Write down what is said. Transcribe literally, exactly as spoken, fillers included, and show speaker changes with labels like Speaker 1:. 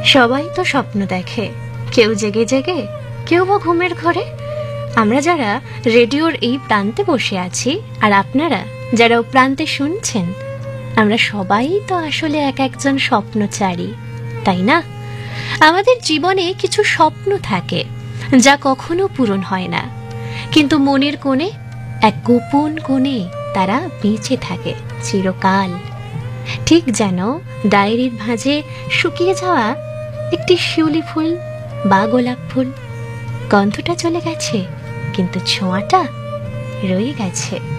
Speaker 1: সবাই তো স্বপ্ন দেখে, কেউ জেগে জেগে, কেউ বা ঘুমের ঘরে। আমরা যারা রেডিওর এই প্রান্তে বসে আছি আর আপনারা যারা ও প্রান্তে শুনছেন, আমরা সবাই তো আসলে এক একজন স্বপ্নচারী, তাই না? আমাদের জীবনে কিছু স্বপ্ন থাকে যা কখনো পূরণ হয় না, কিন্তু মনের কোণে, এক গোপন কোণে তারা বেঁচে থাকে চিরকাল। ঠিক যেন ডায়েরির ভাঁজে শুকিয়ে যাওয়া একটি শিউলি ফুল বা গোলাপ ফুল। গন্ধটা চলে গেছে কিন্তু ছোঁয়াটা রয়ে গেছে।